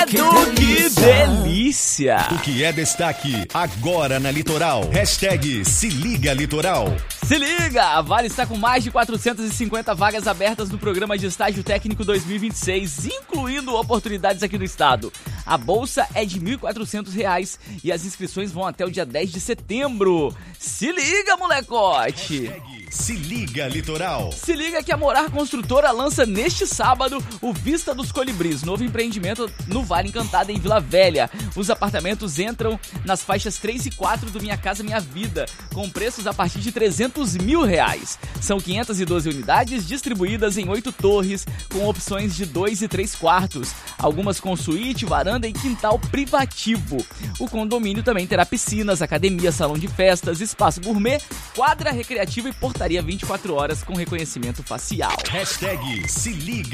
Que delícia! O que é destaque agora na Litoral? Hashtag Se Liga Litoral. Se liga! A Vale está com mais de 450 vagas abertas no programa de estágio técnico 2026, incluindo oportunidades aqui no estado. A bolsa é de R$ 1.400 e as inscrições vão até o dia 10 de setembro. Se liga, molecote! Hashtag Se Liga Litoral. Se liga que a Morar Construtora lança neste sábado o Vista dos Colibris, novo empreendimento no Vale Encantado, em Vila Velha. Os apartamentos entram nas faixas 3 e 4 do Minha Casa Minha Vida, com preços a partir de R$300 mil. São 512 unidades distribuídas em 8 torres, com opções de 2 e 3 quartos, algumas com suíte, varanda e quintal privativo. O condomínio também terá piscinas, academia, salão de festas, espaço gourmet, quadra recreativa e portaria 24 horas com reconhecimento facial. Hashtag Se Liga.